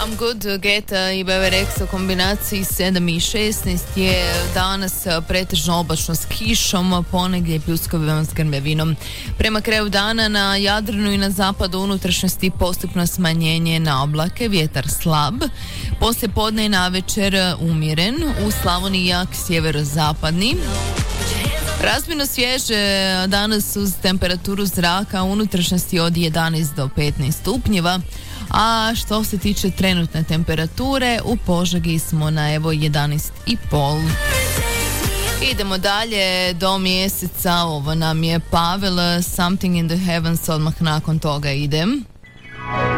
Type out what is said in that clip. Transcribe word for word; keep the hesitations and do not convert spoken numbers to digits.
I'm Good, Geta i Beverex u kombinaciji sedam i šesnaest je danas pretežno oblačno s kišom, ponegdje pljuskovima s grmevinom. Prema kraju dana na Jadranu i na zapadu unutrašnjosti postupno smanjenje na oblake, vjetar slab. Poslije podne i navečer umjeren, u Slavoniji jak sjeverozapadni. Razmjerno svježe danas uz temperaturu zraka u unutrašnjosti od jedanaest do petnaest stupnjeva. A što se tiče trenutne temperature, u Požegi smo na evo jedanaest i pol. Idemo dalje do mjeseca, ovo nam je Pavel, Something in the Heavens, odmah nakon toga idem.